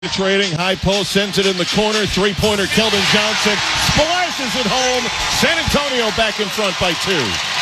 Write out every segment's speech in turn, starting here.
Trading, high post, sends it in the corner, three-pointer, Keldon Johnson splashes it home. San Antonio back in front by 2.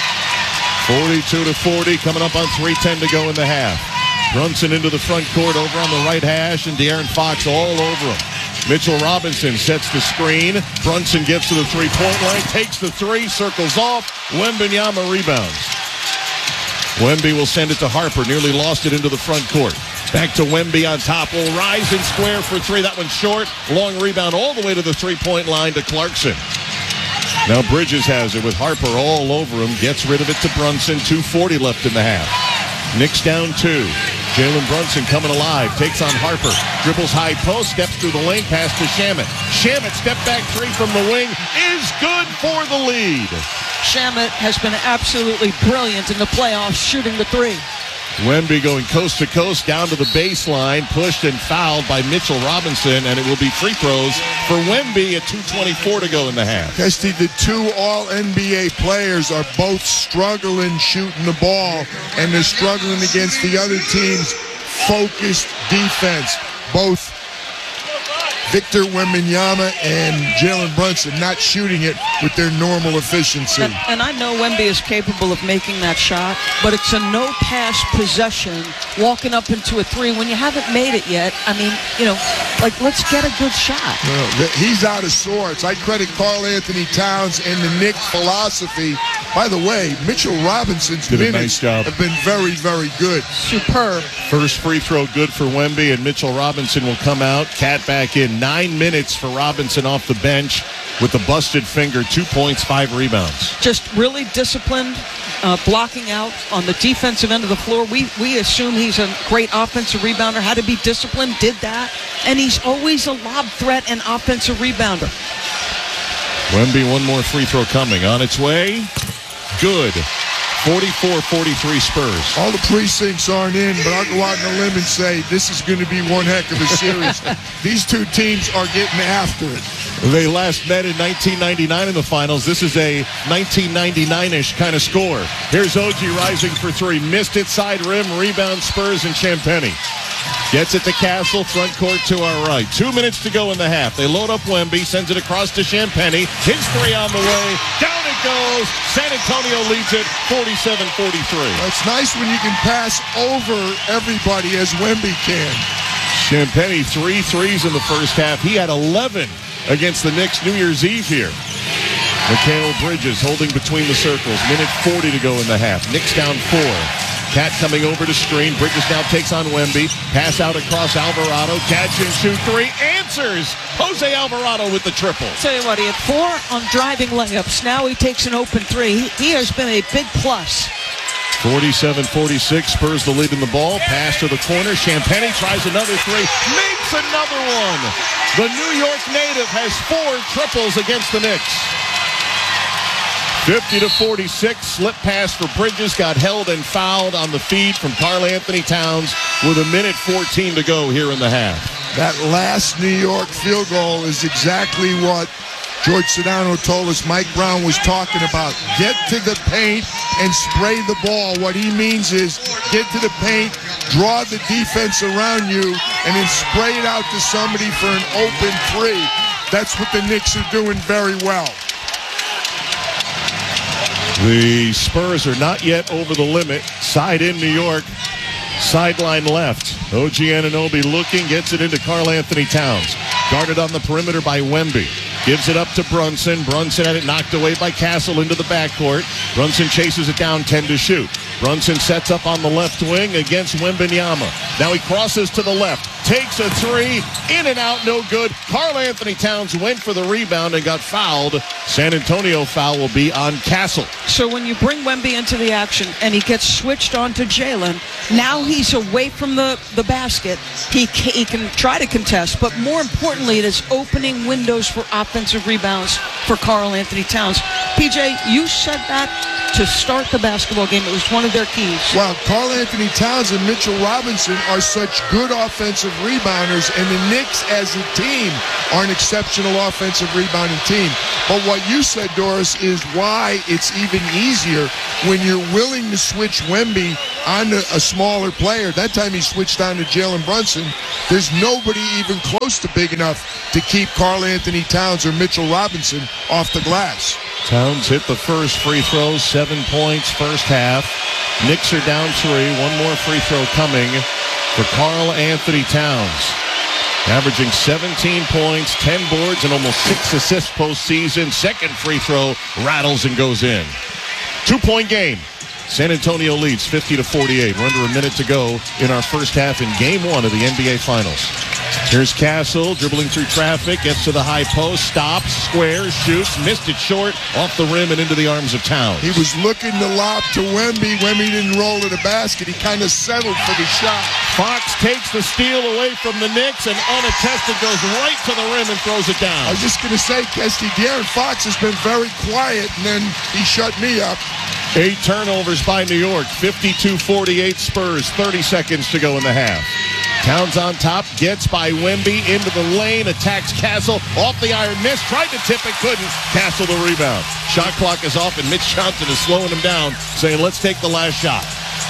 42-40, coming up on 3:10 to go in the half. Brunson into the front court, over on the right hash, and De'Aaron Fox all over him. Mitchell Robinson sets the screen. Brunson gets to the three-point line, takes the three, circles off. Wembanyama rebounds. Wemby will send it to Harper, nearly lost it into the front court. Back to Wemby on top, will rise and square for three. That one's short. Long rebound all the way to the three-point line to Clarkson. Now Bridges has it with Harper all over him. Gets rid of it to Brunson. 2:40 left in the half. Knicks down 2. Jalen Brunson coming alive. Takes on Harper. Dribbles high post. Steps through the lane. Pass to Shamet. Shamet, step back three from the wing. Is good for the lead. Shamet has been absolutely brilliant in the playoffs shooting the three. Wemby going coast to coast down to the baseline, pushed and fouled by Mitchell Robinson, and it will be free throws for Wemby at 2:24 to go in the half. Kesty, the two All-NBA players are both struggling shooting the ball, and they're struggling against the other team's focused defense. Both Victor Wembanyama and Jalen Brunson not shooting it with their normal efficiency. And I know Wemby is capable of making that shot, but it's a no-pass possession, walking up into a three when you haven't made it yet. I mean, let's get a good shot. Well, he's out of sorts. I credit Karl Anthony Towns and the Knicks philosophy. By the way, Mitchell Robinson's minutes have been very, very good. Superb. First free throw good for Wemby, and Mitchell Robinson will come out. Cat back in. 9 minutes for Robinson off the bench with the busted finger. 2 points, 5 rebounds. Just really disciplined, blocking out on the defensive end of the floor. We assume he's a great offensive rebounder. Had to be disciplined, did that. And he's always a lob threat and offensive rebounder. Wemby, one more free throw coming. On its way. Good. 44-43 Spurs. All the precincts aren't in, but I'll go out on a limb and say this is going to be one heck of a series. These two teams are getting after it. They last met in 1999 in the finals. This is a 1999-ish kind of score. Here's OG rising for three. Missed it, side rim, rebound, Spurs, and Champagnie. Gets it to Castle, front court to our right. 2 minutes to go in the half. They load up Wemby, sends it across to Champagnie. His three on the way. Down it goes. San Antonio leads it 47-43. It's nice when you can pass over everybody as Wemby can. Champagnie 3 threes in the first half. He had 11 against the Knicks New Year's Eve here. Mikal Bridges holding between the circles. Minute 40 to go in the half. Knicks down 4. Cat coming over to screen. Bridges now takes on Wemby. Pass out across Alvarado. Catch and shoot three. Answers. Jose Alvarado with the triple. Tell you what, he had 4 on driving layups. Now he takes an open three. He has been a big plus. 47-46. Spurs the lead in the ball. Pass to the corner. Champagnie tries another three. Makes another one. The New York native has 4 triples against the Knicks. 50-46, slip pass for Bridges, got held and fouled on the feed from Karl Anthony Towns with a minute 14 to go here in the half. That last New York field goal is exactly what George Sedano told us Mike Brown was talking about. Get to the paint and spray the ball. What he means is get to the paint, draw the defense around you, and then spray it out to somebody for an open three. That's what the Knicks are doing very well. The Spurs are not yet over the limit. Side in New York, sideline left. OG Anunoby looking, gets it into Karl Anthony Towns. Guarded on the perimeter by Wemby. Gives it up to Brunson. Brunson had it knocked away by Castle into the backcourt. Brunson chases it down, 10 to shoot. Brunson sets up on the left wing against Wembanyama. Now he crosses to the left. Takes a three. In and out, no good. Karl Anthony Towns went for the rebound and got fouled. San Antonio foul will be on Castle. So when you bring Wemby into the action and he gets switched on to Jalen, now he's away from the basket. He can try to contest, but more importantly, it is opening windows for offensive rebounds for Karl Anthony Towns. PJ, you said that to start the basketball game. It was one of their keys. Well, Karl Anthony Towns and Mitchell Robinson are such good offensive rebounders, and the Knicks as a team are an exceptional offensive rebounding team. But what you said, Doris, is why it's even easier when you're willing to switch Wemby on a smaller player. That time he switched on to Jalen Brunson. There's nobody even close to big enough to keep Karl Anthony Towns or Mitchell Robinson off the glass. Towns hit the first free throw, 7 points first half. Knicks are down 3. One more free throw coming for Karl Anthony Towns. Averaging 17 points, 10 boards, and almost 6 assists postseason. Second free throw rattles and goes in. 2-point game. San Antonio leads 50-48. We're under a minute to go in our first half in Game 1 of the NBA Finals. Here's Castle dribbling through traffic, gets to the high post, stops, squares, shoots, missed it short, off the rim and into the arms of Towns. He was looking to lob to Wemby. Wemby didn't roll to the basket. He kind of settled for the shot. Fox takes the steal away from the Knicks and unattested goes right to the rim and throws it down. I was just going to say, Kesty, De'Aaron Fox has been very quiet, and then he shut me up. 8 turnovers by New York, 52-48 Spurs, 30 seconds to go in the half. Towns on top, gets by Wemby, into the lane, attacks Castle, off the iron, miss, tried to tip it, couldn't. Castle the rebound. Shot clock is off, and Mitch Johnson is slowing him down, saying, let's take the last shot.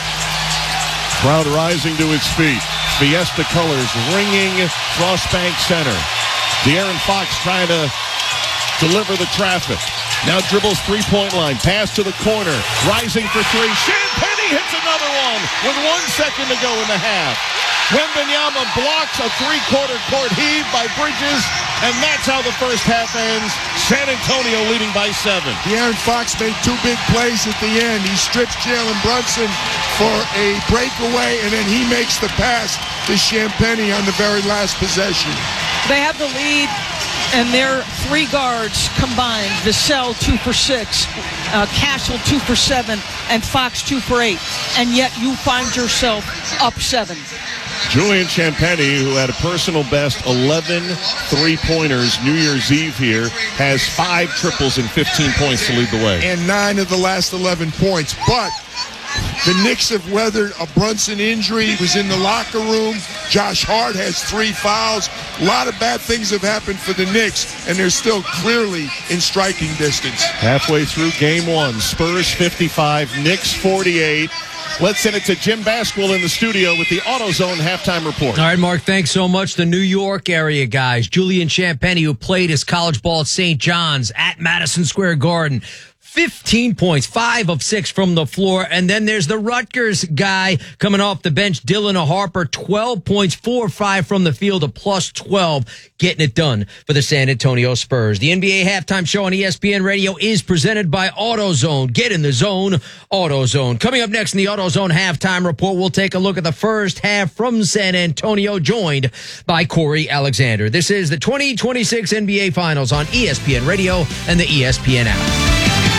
Crowd rising to its feet. Fiesta colors ringing Frostbank Center. De'Aaron Fox trying to deliver the traffic. Now dribbles three-point line. Pass to the corner. Rising for 3. Champagnie hits another one with 1 second to go in the half. Wembanyama blocks a three-quarter court heave by Bridges, and that's how the first half ends. San Antonio leading by 7. De'Aaron Fox made 2 big plays at the end. He strips Jalen Brunson for a breakaway, and then he makes the pass to Champagnie on the very last possession. They have the lead, and their 3 guards combined, Vassell 2 for 6, Castle 2 for 7, and Fox 2 for 8. And yet you find yourself up 7. Julian Champagnie, who had a personal best 11 three-pointers New Year's Eve here, has 5 triples and 15 points to lead the way. And 9 of the last 11 points. But the Knicks have weathered a Brunson injury. He was in the locker room. Josh Hart has 3 fouls. A lot of bad things have happened for the Knicks, and they're still clearly in striking distance. Halfway through Game 1, Spurs 55, Knicks 48. Let's send it to Jim Basquill in the studio with the AutoZone halftime report. All right, Mark, thanks so much. The New York area guys, Julian Champagnie, who played his college ball at St. John's at Madison Square Garden. 15 points, 5 of 6 from the floor. And then there's the Rutgers guy coming off the bench, Dylan Harper, 12 points, 4 or 5 from the field, a plus 12, getting it done for the San Antonio Spurs. The NBA halftime show on ESPN Radio is presented by AutoZone. Get in the zone, AutoZone. Coming up next in the AutoZone halftime report, we'll take a look at the first half from San Antonio, joined by Corey Alexander. This is the 2026 NBA Finals on ESPN Radio and the ESPN app.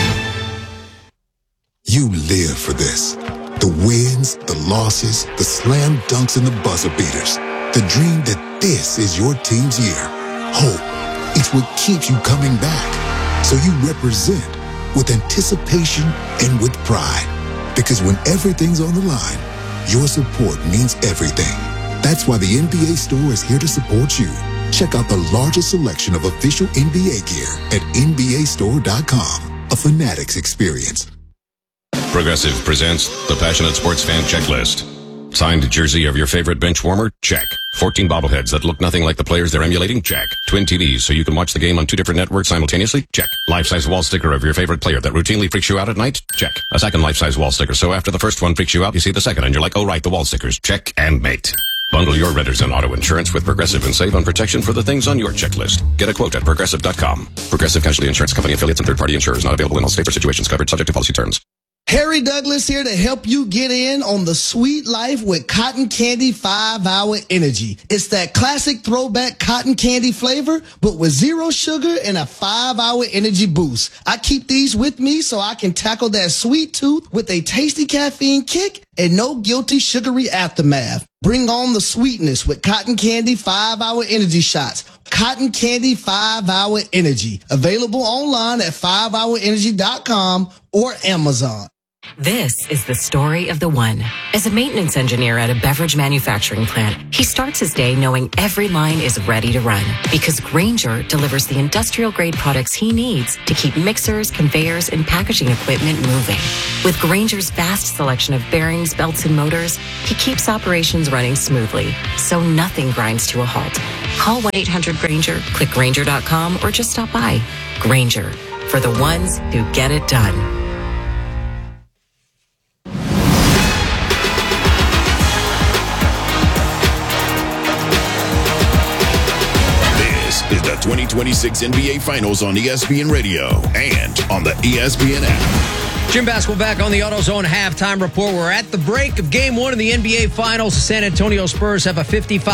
You live for this. The wins, the losses, the slam dunks, and the buzzer beaters. The dream that this is your team's year. Hope, it's what keeps you coming back. So you represent with anticipation and with pride. Because when everything's on the line, your support means everything. That's why the NBA Store is here to support you. Check out the largest selection of official NBA gear at NBAstore.com. A Fanatics experience. Progressive presents the Passionate Sports Fan Checklist. Signed jersey of your favorite bench warmer? Check. 14 bobbleheads that look nothing like the players they're emulating? Check. Twin TVs so you can watch the game on 2 different networks simultaneously? Check. Life-size wall sticker of your favorite player that routinely freaks you out at night? Check. A second life-size wall sticker so after the first one freaks you out, you see the second and you're like, oh right, the wall stickers. Check and mate. Bundle your renters and auto insurance with Progressive and save on protection for the things on your checklist. Get a quote at Progressive.com. Progressive Casualty Insurance Company affiliates and third-party insurers not available in all states or situations covered subject to policy terms. Harry Douglas here to help you get in on the sweet life with Cotton Candy 5-Hour Energy. It's that classic throwback cotton candy flavor, but with 0 sugar and a 5-hour energy boost. I keep these with me so I can tackle that sweet tooth with a tasty caffeine kick and no guilty sugary aftermath. Bring on the sweetness with Cotton Candy 5-Hour Energy Shots. Cotton Candy 5-Hour Energy. Available online at 5hourenergy.com or Amazon. This is the story of the one. As a maintenance engineer at a beverage manufacturing plant, he starts his day knowing every line is ready to run because Grainger delivers the industrial-grade products he needs to keep mixers, conveyors, and packaging equipment moving. With Grainger's vast selection of bearings, belts, and motors, he keeps operations running smoothly, so nothing grinds to a halt. Call 1-800-GRAINGER, click Grainger.com, or just stop by. Grainger, for the ones who get it done. Is the 2026 NBA Finals on ESPN Radio and on the ESPN app. Jim Basketball back on the AutoZone halftime report. We're at the break of Game 1 of the NBA Finals. The San Antonio Spurs have a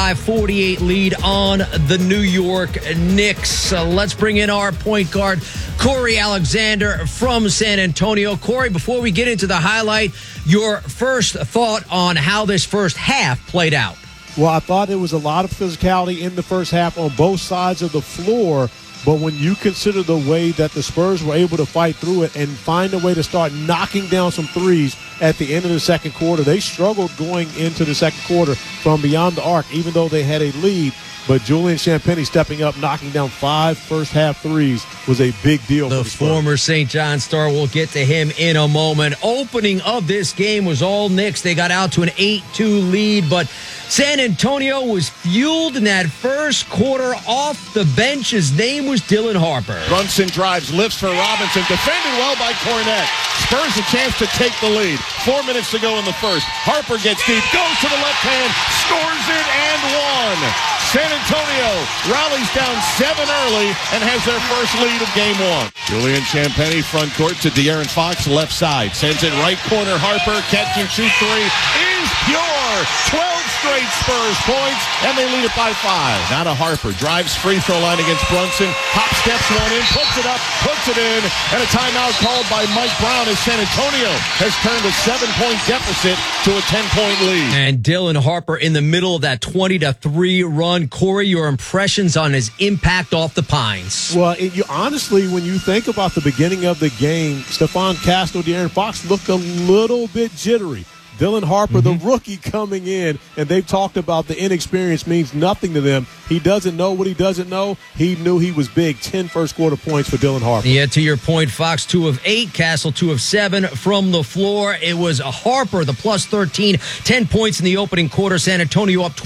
55-48 lead on the New York Knicks. Let's bring in our point guard, Corey Alexander from San Antonio. Corey, before we get into the highlight, your first thought on how this first half played out. Well, I thought there was a lot of physicality in the first half on both sides of the floor. But when you consider the way that the Spurs were able to fight through it and find a way to start knocking down some threes at the end of the second quarter, they struggled going into the second quarter from beyond the arc, even though they had a lead. But Julian Champagnie stepping up, knocking down 5 first-half threes was a big deal. The former St. John star, we'll get to him in a moment. Opening of this game was all Knicks. They got out to an 8-2 lead, but San Antonio was fueled in that first quarter off the bench. His name was Dylan Harper. Brunson drives, lifts for Robinson, defended well by Cornette. Spurs a chance to take the lead. 4 minutes to go in the first. Harper gets deep, goes to the left hand, scores it, and one. San Antonio rallies down 7 early and has their first lead of Game 1. Julian Champagnie front court to De'Aaron Fox, left side. Sends it right corner. Harper, catch and shoot three is pure. 12 straight Spurs points, and they lead it by 5. Now to Harper. Drives free throw line against Brunson. Hop steps one in, puts it up, puts it in, and a timeout called by Mike Brown as San Antonio has turned a 7-point deficit to a 10-point lead. And Dylan Harper in the middle of that 20-3 run. Corey, your impressions on his impact off the Pines? Well, honestly, when you think about the beginning of the game, Stephon Castle, De'Aaron Fox looked a little bit jittery. Dylan Harper, the rookie coming in, and they've talked about the inexperience means nothing to them. He doesn't know what he doesn't know. He knew he was big. 10 first-quarter points for Dylan Harper. Yeah, to your point, Fox 2 of 8, Castle 2 of 7 from the floor. It was Harper, the plus 13, 10 points in the opening quarter. San Antonio up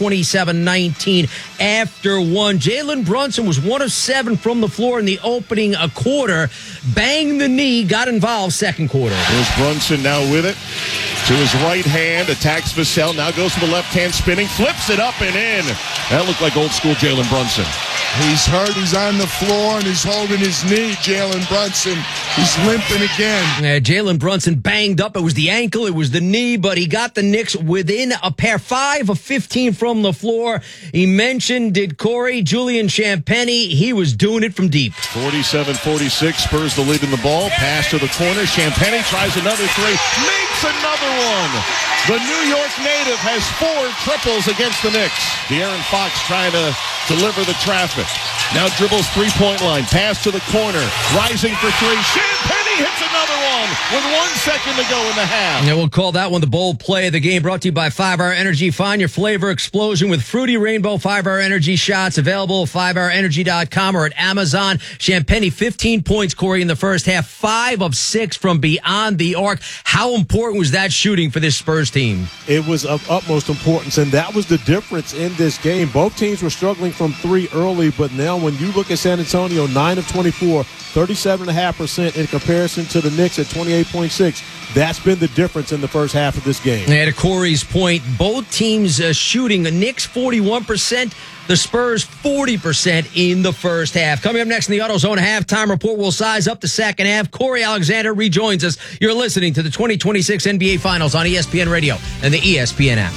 27-19 after 1. Jalen Brunson was 1 of 7 from the floor in the opening quarter. Banged the knee, got involved second quarter. Here's Brunson now with it. To his right hand, attacks Vassell, now goes to the left hand, spinning, flips it up and in. That looked like old school Jalen Brunson. He's hurt, he's on the floor, and he's holding his knee, Jalen Brunson. He's limping again. Jalen Brunson banged up. It was the ankle, it was the knee, but he got the Knicks within a pair. 5 of 15 from the floor. He mentioned, did Corey, Julian Champagnie, he was doing it from deep. 47-46, Spurs the lead in the ball. Pass to the corner. Champagnie tries another three, makes another one. The New York native has 4 triples against the Knicks. De'Aaron Fox trying to deliver the traffic. Now dribbles three-point line. Pass to the corner. Rising for 3. Champagnie hits another one with 1 second to go in the half. And we'll call that one the bold play of the game, brought to you by 5-Hour Energy. Find your flavor explosion with Fruity Rainbow 5-Hour Energy shots, available at 5hourenergy.com or at Amazon. Champagnie, 15 points, Corey, in the first half. 5 of 6 from beyond the arc. How important was that shooting for this Spurs team? It was of utmost importance, and that was the difference in this game. Both teams were struggling from 3 early, but now when you look at San Antonio, 9 of 24, 37.5% in comparison to the Knicks at 28.6. That's been the difference in the first half of this game. And to Corey's point, both teams shooting, the Knicks 41%, the Spurs 40% in the first half. Coming up next in the AutoZone halftime report, we'll size up the second half. Corey Alexander rejoins us. You're listening to the 2026 NBA Finals on ESPN Radio and the ESPN app.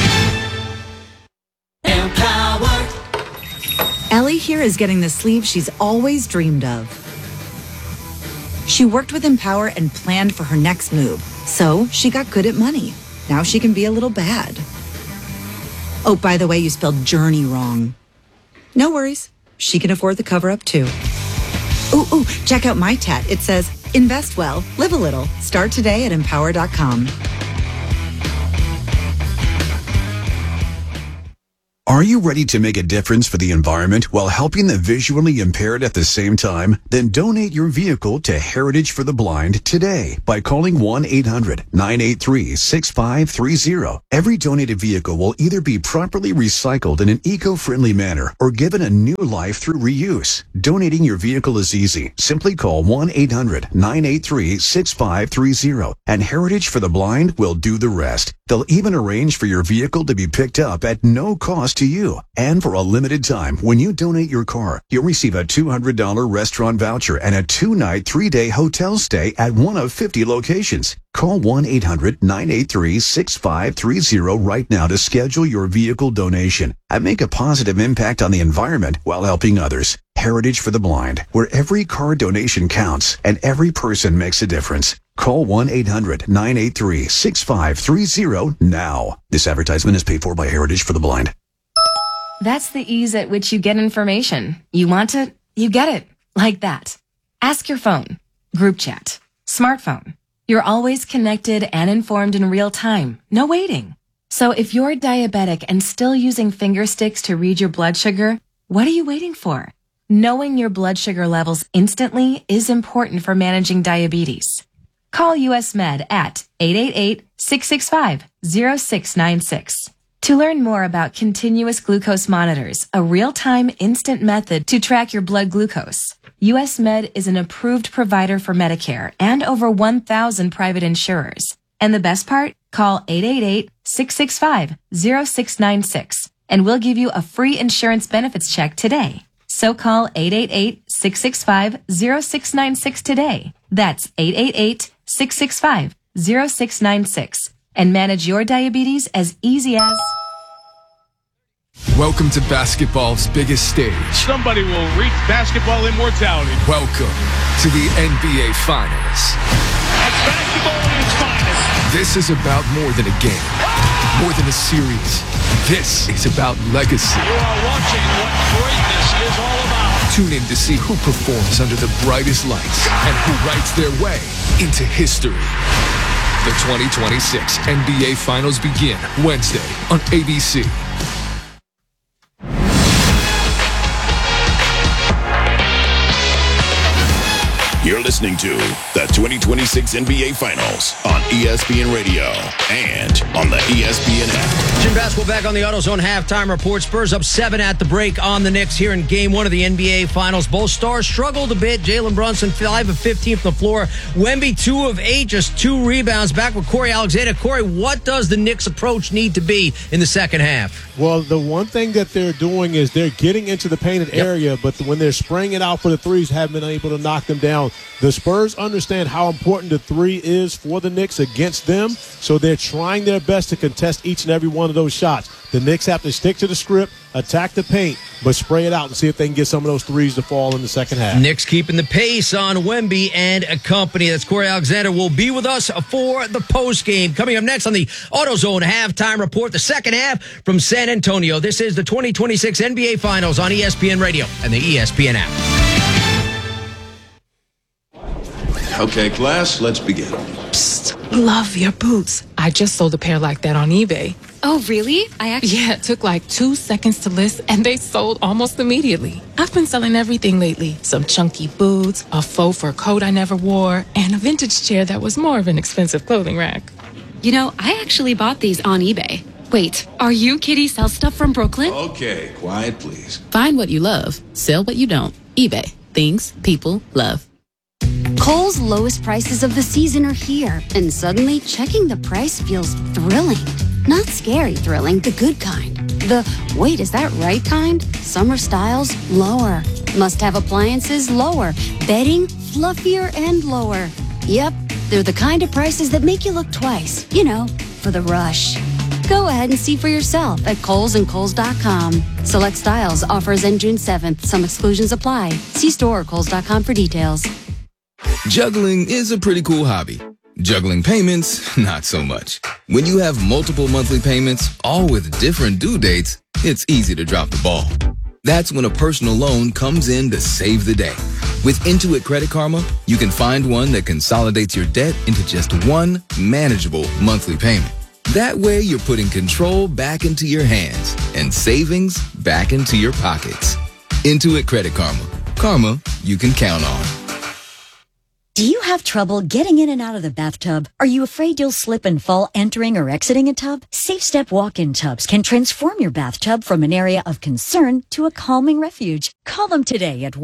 Ellie here is getting the sleeve she's always dreamed of. She worked with Empower and planned for her next move, so she got good at money. Now she can be a little bad. Oh, by the way, you spelled journey wrong. No worries. She can afford the cover-up, too. Ooh, check out my tat. It says, Invest well, live a little. Start today at Empower.com. Are you ready to make a difference for the environment while helping the visually impaired at the same time? Then donate your vehicle to Heritage for the Blind today by calling 1-800-983-6530. Every donated vehicle will either be properly recycled in an eco-friendly manner or given a new life through reuse. Donating your vehicle is easy. Simply call 1-800-983-6530 and Heritage for the Blind will do the rest. They'll even arrange for your vehicle to be picked up at no cost to you. And for a limited time, when you donate your car, you'll receive a $200 restaurant voucher and a 2-night, 3-day hotel stay at one of 50 locations. Call 1-800-983-6530 right now to schedule your vehicle donation and make a positive impact on the environment while helping others. Heritage for the Blind, where every car donation counts and every person makes a difference. Call 1-800-983-6530 now. This advertisement is paid for by Heritage for the Blind. That's the ease at which you get information. You want it, you get it. Like that. Ask your phone. Group chat. Smartphone. You're always connected and informed in real time. No waiting. So if you're diabetic and still using finger sticks to read your blood sugar, what are you waiting for? Knowing your blood sugar levels instantly is important for managing diabetes. Call US Med at 888-665-0696. To learn more about continuous glucose monitors, a real-time instant method to track your blood glucose, US Med is an approved provider for Medicare and over 1,000 private insurers. And the best part? Call 888-665-0696 and we'll give you a free insurance benefits check today. So call 888-665-0696 today. That's 888-665-0696 and manage your diabetes as easy as... Welcome to basketball's biggest stage. Somebody will reach basketball immortality. Welcome to the NBA Finals. That's basketball at its finest. This is about more than a game, more than a series. This is about legacy. You are watching what greatness is all about. Tune in to see who performs under the brightest lights and who writes their way into history. The 2026 NBA Finals begin Wednesday on ABC. You're listening to the 2026 NBA Finals on ESPN Radio and on the ESPN app. Jim Basketball back on the AutoZone halftime report. Spurs up 7 at the break on the Knicks here in Game 1 of the NBA Finals. Both stars struggled a bit. Jalen Brunson 5 of 15 from the floor. Wemby 2 of 8, just 2 rebounds. Back with Corey Alexander. Corey, what does the Knicks' approach need to be in the second half? Well, the one thing that they're doing is they're getting into the painted area, but when they're spraying it out for the threes, haven't been able to knock them down. The Spurs understand how important the three is for the Knicks against them, so they're trying their best to contest each and every one of those shots. The Knicks have to stick to the script, attack the paint, but spray it out and see if they can get some of those threes to fall in the second half. Knicks keeping the pace on Wemby and a company. That's Corey Alexander will be with us for the postgame. Coming up next on the AutoZone halftime report, the second half from San Antonio. This is the 2026 NBA Finals on ESPN Radio and the ESPN app. Okay, class, let's begin. Psst, love your boots. I just sold a pair like that on eBay. Oh, really? Yeah, it took like 2 seconds to list, and they sold almost immediately. I've been selling everything lately. Some chunky boots, a faux fur coat I never wore, and a vintage chair that was more of an expensive clothing rack. You know, I actually bought these on eBay. Wait, are you Kitty Sell Stuff from Brooklyn? Okay, quiet, please. Find what you love. Sell what you don't. eBay. Things people love. Kohl's lowest prices of the season are here, and suddenly checking the price feels thrilling. Not scary thrilling, the good kind. The, wait, is that right kind? Summer styles, lower. Must-have appliances, lower. Bedding, fluffier and lower. Yep, they're the kind of prices that make you look twice. You know, for the rush. Go ahead and see for yourself at Kohl's and Kohl's.com. Select styles, offers end June 7th. Some exclusions apply. See store or Kohl's.com for details. Juggling is a pretty cool hobby. Juggling payments, not so much. When you have multiple monthly payments, all with different due dates, it's easy to drop the ball. That's when a personal loan comes in to save the day. With Intuit Credit Karma, you can find one that consolidates your debt into just one manageable monthly payment. That way, you're putting control back into your hands and savings back into your pockets. Intuit Credit Karma. Karma you can count on. Do you have trouble getting in and out of the bathtub? Are you afraid you'll slip and fall entering or exiting a tub? SafeStep walk-in tubs can transform your bathtub from an area of concern to a calming refuge. Call them today at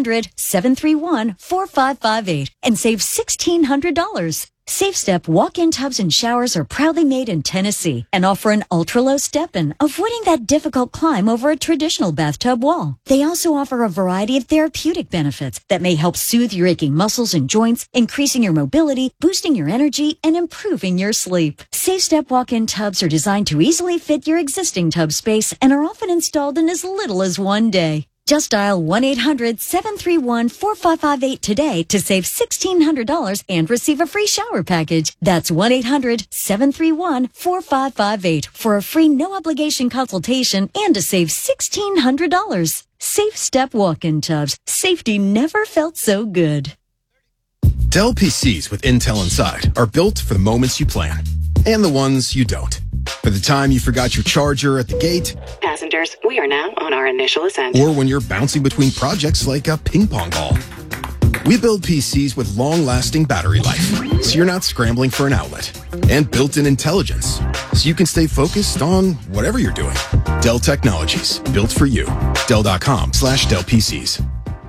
1-800-731-4558 and save $1,600. SafeStep walk-in tubs and showers are proudly made in Tennessee and offer an ultra-low step-in, avoiding that difficult climb over a traditional bathtub wall. They also offer a variety of therapeutic benefits that may help soothe your aching muscles and joints, increasing your mobility, boosting your energy, and improving your sleep. SafeStep walk-in tubs are designed to easily fit your existing tub space and are often installed in as little as one day. Just dial 1-800-731-4558 today to save $1,600 and receive a free shower package. That's 1-800-731-4558 for a free no-obligation consultation and to save $1,600. SafeStep walk-in tubs. Safety never felt so good. Dell PCs with Intel inside are built for the moments you plan and the ones you don't. For the time you forgot your charger at the gate. Passengers, we are now on our initial ascent. Or when you're bouncing between projects like a ping pong ball. We build PCs with long-lasting battery life, so you're not scrambling for an outlet. And built-in intelligence, so you can stay focused on whatever you're doing. Dell Technologies, built for you. Dell.com/Dell PCs.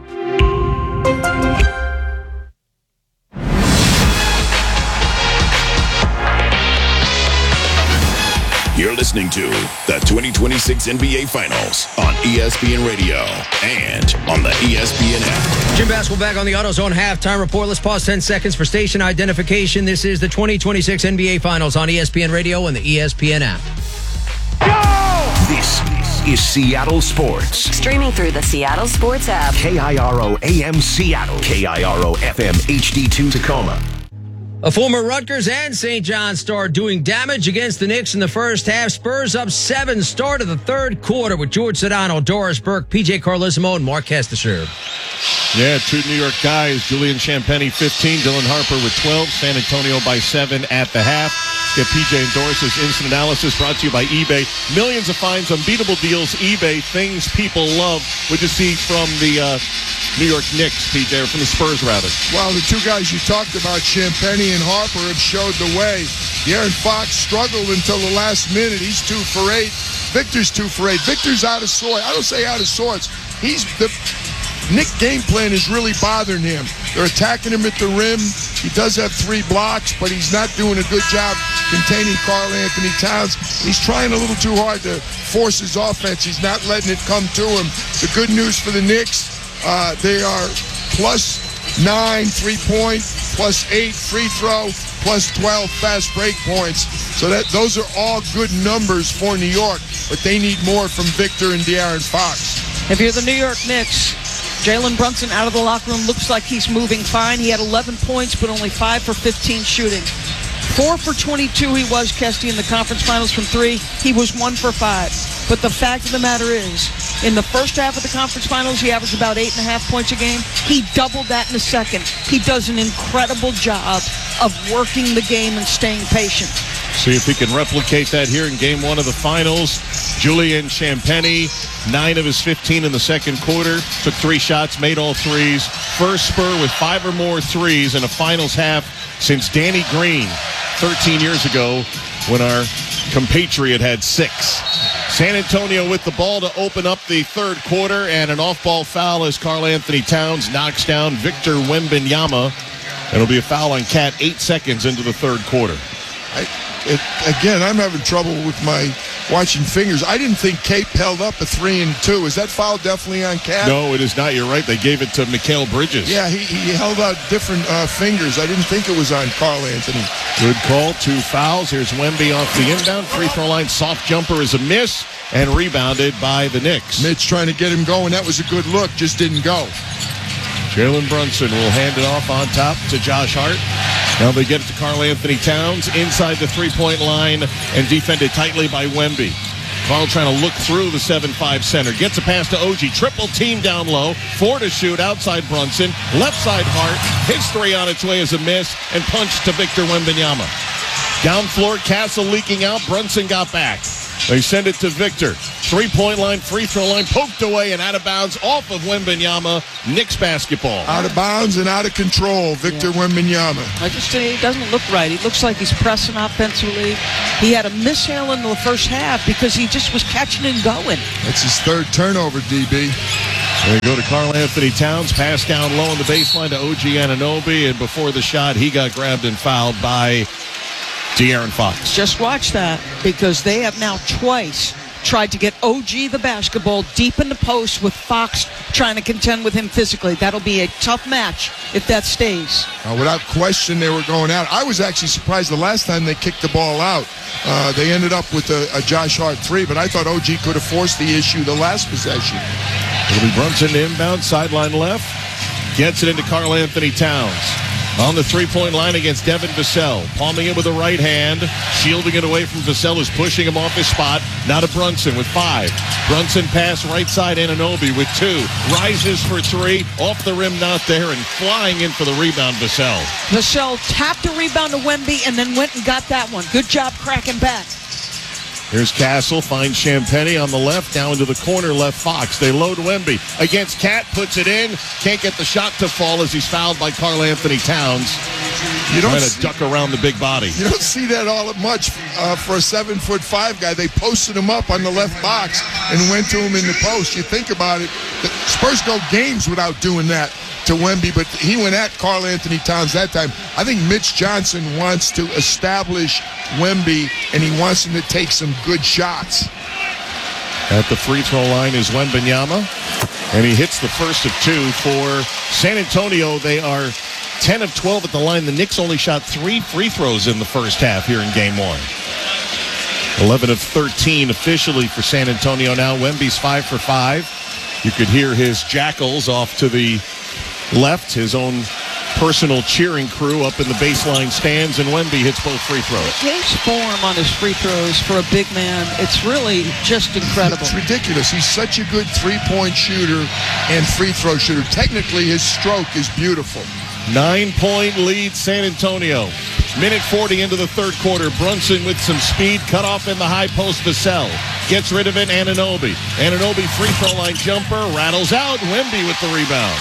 You're listening to the 2026 NBA Finals on ESPN Radio and on the ESPN app. Jim Basketball back on the AutoZone halftime report. Let's pause 10 seconds for station identification. This is the 2026 NBA Finals on ESPN Radio and the ESPN app. This is Seattle Sports. Streaming through the Seattle Sports app. KIRO AM Seattle. KIRO FM HD2 Tacoma. A former Rutgers and St. John's star doing damage against the Knicks in the first half. Spurs up 7, start of the third quarter with George Sedano, Doris Burke, PJ Carlesimo, and Mark Kestisher. Yeah, two New York guys. Julian Champagnie, 15. Dylan Harper with 12. San Antonio by 7 at the half. Let's get PJ and Doris's instant analysis brought to you by eBay. Millions of finds, unbeatable deals. eBay, things people love. What'd you see from the New York Knicks, PJ, or from the Spurs, rather? Well, the two guys you talked about, Champagnie and Harper, have showed the way. De'Aaron Fox struggled until the last minute. He's 2 for 8. Victor's 2 for 8. Victor's out of sorts. I don't say out of sorts. Nick game plan is really bothering him. They're attacking him at the rim. He does have 3 blocks, but he's not doing a good job containing Karl Anthony Towns. He's trying a little too hard to force his offense. He's not letting it come to him. The good news for the Knicks, they are plus 9 3-point, plus 8 free throw, plus 12 fast break points. So those are all good numbers for New York, but they need more from Victor and De'Aaron Fox. If you're the New York Knicks, Jalen Brunson out of the locker room looks like he's moving fine. He had 11 points, but only 5 for 15 shooting. 4 for 22 he was, Kesty, in the conference finals from 3. He was 1 for 5. But the fact of the matter is, in the first half of the conference finals, he averaged about 8.5 points a game. He doubled that in the second. He does an incredible job of working the game and staying patient. See if he can replicate that here in game 1 of the finals. Julian Champagnie, 9 of his 15 in the second quarter. Took 3 shots, made all threes. First Spur with 5 or more threes in a finals half since Danny Green 13 years ago when our compatriot had 6. San Antonio with the ball to open up the third quarter, and an off-ball foul as Karl Anthony Towns knocks down Victor Wembanyama. It'll be a foul on Cat 8 seconds into the third quarter. Again, I'm having trouble with my watching fingers. I didn't think Cape held up a 3 and 2. Is that foul definitely on Cat? No, it is not. You're right. They gave it to Mikal Bridges. Yeah, he held out different fingers. I didn't think it was on Karl Anthony. Good call. 2 fouls. Here's Wemby off the inbound. Free throw line. Soft jumper is a miss and rebounded by the Knicks. Mitch trying to get him going. That was a good look. Just didn't go. Jalen Brunson will hand it off on top to Josh Hart. Now they get it to Karl Anthony Towns inside the three-point line and defended tightly by Wemby. Foul trying to look through the 7'5 center. Gets a pass to OG. Triple team down low. 4 to shoot outside Brunson. Left side Hart. His three on its way as a miss. And punch to Victor Wembanyama. Down floor, Castle leaking out. Brunson got back. They send it to Victor. 3-point line, free throw line, poked away and out of bounds off of Wembanyama. Knicks basketball. Out of bounds and out of control, Victor Wembanyama. He doesn't look right. He looks like he's pressing offensively. He had a mishandle in the first half because he just was catching and going. That's his third turnover, DB. They go to Karl Anthony Towns. Pass down low on the baseline to OG Anunoby. And before the shot, he got grabbed and fouled by De'Aaron Fox. Just watch that, because they have now twice tried to get OG the basketball deep in the post with Fox trying to contend with him physically. That'll be a tough match if that stays. Without question, they were going out. I was actually surprised the last time they kicked the ball out. They ended up with a Josh Hart 3, but I thought OG could have forced the issue the last possession. It'll be Brunson inbound, sideline left. Gets it into Karl Anthony Towns. On the three-point line against Devin Vassell. Palming it with the right hand. Shielding it away from Vassell, who's pushing him off his spot. Now to Brunson with 5. Brunson pass right side Anunoby with 2. Rises for 3. Off the rim, not there. And flying in for the rebound, Vassell. Vassell tapped a rebound to Wemby and then went and got that one. Good job cracking back. Here's Castle, finds Champagnie on the left, down into the corner, left Fox. They load Wemby. Against Cat, puts it in. Can't get the shot to fall as he's fouled by Karl Anthony Towns. Trying to duck around the big body. You don't see that all that much for a 7'5" guy. They posted him up on the left box and went to him in the post. You think about it, the Spurs go games without doing that to Wemby, but he went at Karl Anthony Towns that time. I think Mitch Johnson wants to establish Wemby, and he wants him to take some good shots. At the free throw line is Wembanyama, and he hits the first of 2 for San Antonio. They are 10 of 12 at the line. The Knicks only shot 3 free throws in the first half here in game 1. 11 of 13 officially for San Antonio now. Wemby's 5 for 5. You could hear his jackals off to the left, his own personal cheering crew up in the baseline stands, and Wemby hits both free throws. His form on his free throws for a big man, it's really just incredible. It's ridiculous. He's such a good three-point shooter and free throw shooter. Technically, his stroke is beautiful. 9-point lead, San Antonio. Minute 40 into the third quarter. Brunson with some speed, cut off in the high post. Vassell gets rid of it. Anunoby free throw line jumper, rattles out. Wemby with the rebound.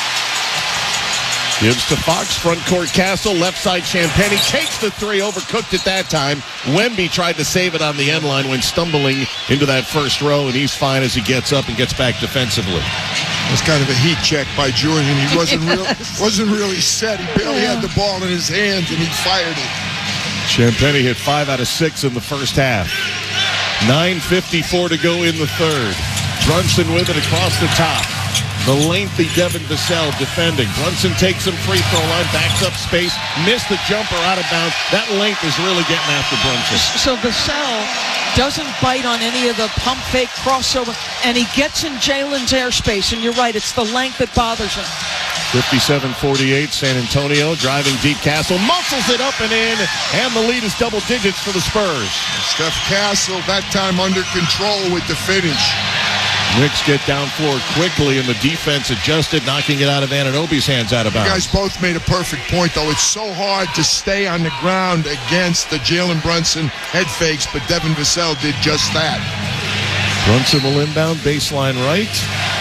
Gives to Fox, front court Castle, left side Champagnie, takes the 3, overcooked it that time. Wemby tried to save it on the end line, went stumbling into that first row, and he's fine as he gets up and gets back defensively. It was kind of a heat check by Julian. He wasn't really set. He barely had the ball in his hands, and he fired it. Champagnie hit 5 out of 6 in the first half. 9:54 to go in the third. Brunson with it across the top. The lengthy Devin Vassell defending. Brunson takes some free throw line, backs up space, missed the jumper out of bounds. That length is really getting after Brunson. So Vassell doesn't bite on any of the pump fake crossover, and he gets in Jalen's airspace, and you're right, it's the length that bothers him. 57-48, San Antonio driving deep. Castle muscles it up and in, and the lead is double digits for the Spurs. Steph Castle, that time under control with the finish. Knicks get down floor quickly, and the defense adjusted, knocking it out of Anunoby's hands out of bounds. You guys both made a perfect point, though. It's so hard to stay on the ground against the Jalen Brunson head fakes, but Devin Vassell did just that. Brunson will inbound, baseline right.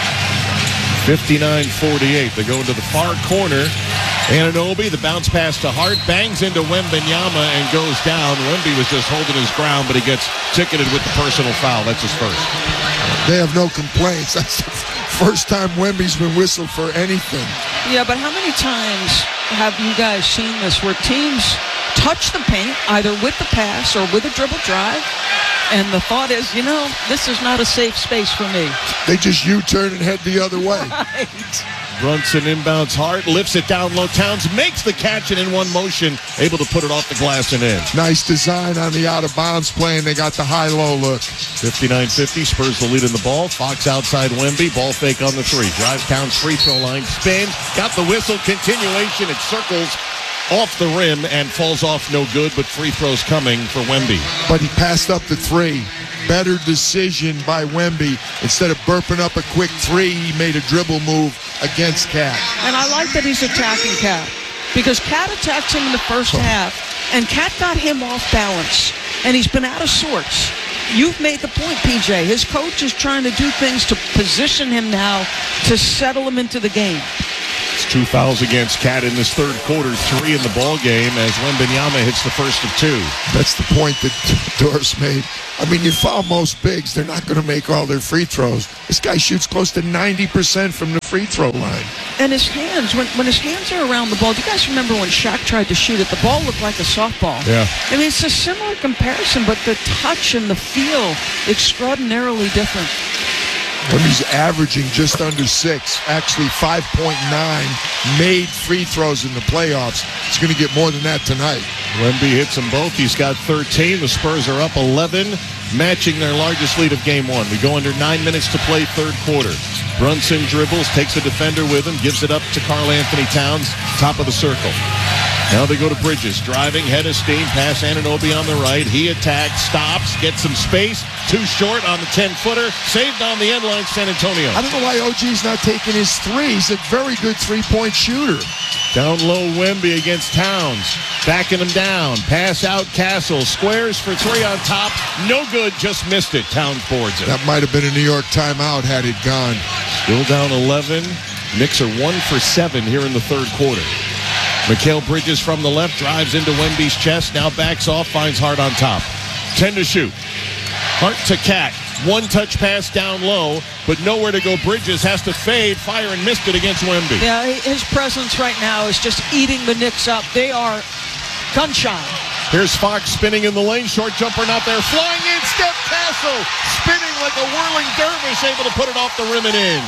59-48. They go into the far corner. Anunoby, the bounce pass to Hart, bangs into Wembanyama and goes down. Wemby was just holding his ground, but he gets ticketed with the personal foul. That's his first. They have no complaints. That's the first time Wemby's been whistled for anything. Yeah, but how many times have you guys seen this where teams touch the paint either with the pass or with a dribble drive, and the thought is, this is not a safe space for me. They just U-turn and head the other way. Right. Brunson inbounds Hart, lifts it down low. Towns makes the catch, and in one motion, able to put it off the glass and in. Nice design on the out-of-bounds play, and they got the high-low look. 59-50, Spurs the lead in the ball. Fox outside Wemby, ball fake on the 3. Drives Towns free throw line, spins, got the whistle, continuation. It circles off the rim and falls off no good, but free throws coming for Wemby. But he passed up the 3. better decision by Wemby. Instead of burping up a quick three, he made a dribble move against Cat. And I like that he's attacking Cat, because Cat attacked him in the first half, and Cat got him off balance, and he's been out of sorts. You've made the point, PJ. His coach is trying to do things to position him now to settle him into the game. It's 2 fouls against Cat in this third quarter, 3 in the ball game as Wembanyama hits the first of 2. That's the point that Doris made. I mean, you foul most bigs, they're not going to make all their free throws. This guy shoots close to 90% from the free throw line. And his hands, when his hands are around the ball, do you guys remember when Shaq tried to shoot it? The ball looked like a softball. Yeah. I mean, it's a similar comparison, but the touch and the feel, extraordinarily different. When he's averaging just under 6, actually 5.9 made free throws in the playoffs. He's going to get more than that tonight. Wemby hits them both. He's got 13. The Spurs are up 11, matching their largest lead of game 1. We go under 9 minutes to play third quarter. Brunson dribbles, takes a defender with him, gives it up to Karl Anthony Towns, top of the circle. Now they go to Bridges, driving, head of steam, pass Anunoby on the right. He attacks, stops, gets some space. Too short on the 10-footer. Saved on the end line, San Antonio. I don't know why OG's not taking his three. He's a very good three-point shooter. Down low, Wemby against Towns. Backing him down. Pass out, Castle. Squares for 3 on top. No good, just missed it. Towns boards it. That might have been a New York timeout had it gone. Still down 11. Knicks are 1 for 7 here in the third quarter. Mikal Bridges from the left, drives into Wemby's chest, now backs off, finds Hart on top. 10 to shoot. Hart to Cat. 1-touch pass down low, but nowhere to go. Bridges has to fade, fire, and missed it against Wemby. Yeah, his presence right now is just eating the Knicks up. They are gun-shy. Here's Fox spinning in the lane, short jumper not there. Flying in, Steph Castle, spinning like a whirling dervish, able to put it off the rim and in.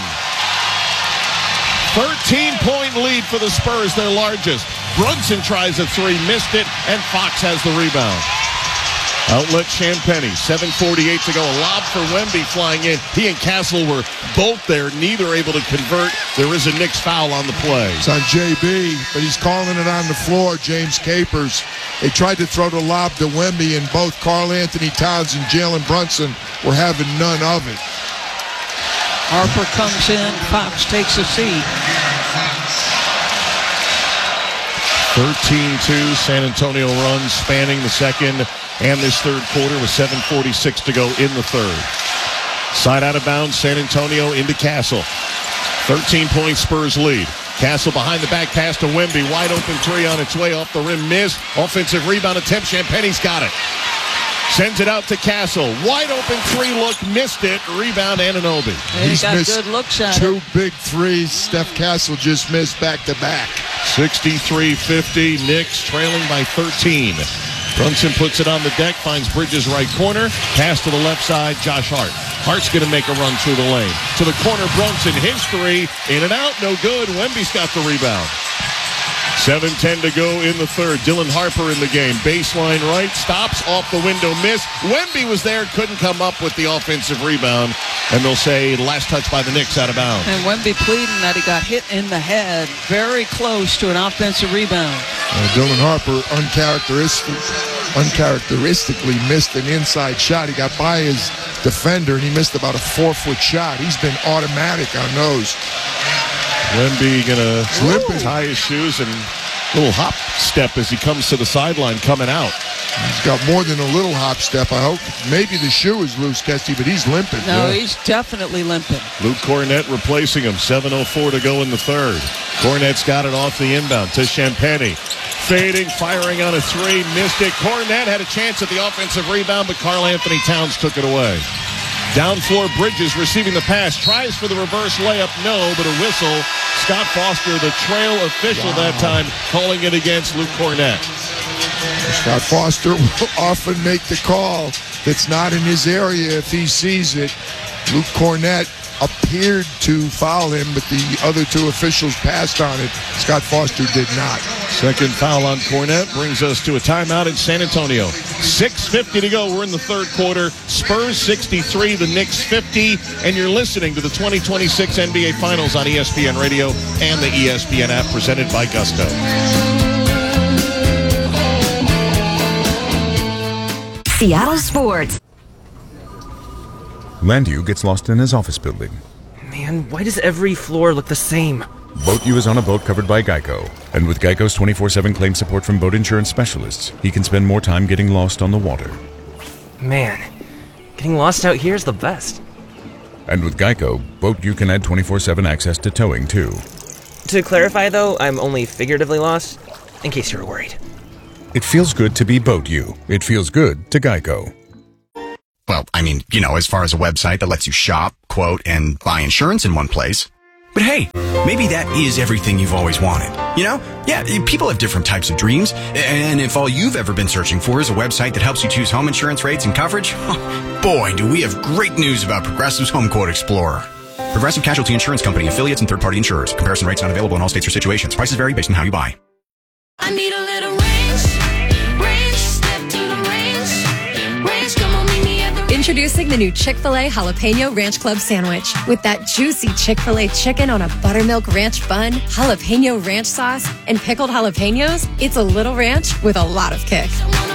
13-point lead for the Spurs, their largest. Brunson tries a 3, missed it, and Fox has the rebound. Outlet Champagnie, 7:48 to go. A lob for Wemby flying in. He and Castle were both there, neither able to convert. There is a Knicks foul on the play. It's on JB, but he's calling it on the floor, James Capers. They tried to throw the lob to Wemby, and both Karl Anthony Towns and Jalen Brunson were having none of it. Harper comes in. Fox takes a seat. 13-2, San Antonio runs, spanning the second and this third quarter with 7:46 to go in the third. Side out of bounds, San Antonio into Castle. 13-point Spurs lead. Castle behind the back pass to Wemby. Wide open 3 on its way off the rim. Miss. Offensive rebound attempt. Champagnie's got it. Sends it out to Castle. Wide open 3 look. Missed it. Rebound Anunoby. He's got good looks at it. 2 big threes. Steph Castle just missed back-to-back. 63-50. Knicks trailing by 13. Brunson puts it on the deck, finds Bridges right corner. Pass to the left side, Josh Hart. Hart's going to make a run through the lane. To the corner, Brunson, his 3. In and out, no good. Wemby's got the rebound. 7:10 to go in the third. Dylan Harper in the game. Baseline right, stops, off the window, miss. Wemby was there, couldn't come up with the offensive rebound. And they'll say last touch by the Knicks out of bounds. And Wemby pleading that he got hit in the head. Very close to an offensive rebound. Dylan Harper uncharacteristically missed an inside shot. He got by his defender, and he missed about a 4-foot shot. He's been automatic on those. Wemby gonna tie his shoes and little hop step as he comes to the sideline coming out. He's got more than a little hop step. I hope maybe the shoe is loose, Kesty, but he's limping. No, he's definitely limping. Luke Cornett replacing him. 7:04 to go in the third. Cornett's got it off the inbound to Champagnie. Fading, firing on a 3, missed it. Cornett had a chance at the offensive rebound, but Karl Anthony Towns took it away. Down floor, Bridges receiving the pass. Tries for the reverse layup. No, but a whistle. Scott Foster, the trail official that time, calling it against Luke Cornett. Scott Foster will often make the call that's not in his area if he sees it. Luke Cornett appeared to foul him, but the other 2 officials passed on it. Scott Foster did not. Second foul on Cornett brings us to a timeout in San Antonio. 6:50 to go. We're in the third quarter. Spurs 63, the Knicks 50, and you're listening to the 2026 NBA Finals on ESPN Radio and the ESPN app presented by Gusto. Seattle Sports. Landu gets lost in his office building. Man, why does every floor look the same? Boat U is on a boat covered by Geico. And with Geico's 24/7 claim support from boat insurance specialists, he can spend more time getting lost on the water. Man, getting lost out here is the best. And with Geico, Boat U can add 24/7 access to towing, too. To clarify, though, I'm only figuratively lost, in case you were worried. It feels good to be Boat U. It feels good to Geico. Well, I mean, as far as a website that lets you shop, quote, and buy insurance in one place. But hey, maybe that is everything you've always wanted. Yeah, people have different types of dreams. And if all you've ever been searching for is a website that helps you choose home insurance rates and coverage, boy, do we have great news about Progressive's Home Quote Explorer. Progressive Casualty Insurance Company, affiliates, and third-party insurers. Comparison rates not available in all states or situations. Prices vary based on how you buy. I need a little range, step to the range, come on, meet me at the range. Introducing the new Chick-fil-A Jalapeno Ranch Club Sandwich. With that juicy Chick-fil-A chicken on a buttermilk ranch bun, jalapeno ranch sauce, and pickled jalapenos, it's a little ranch with a lot of kick.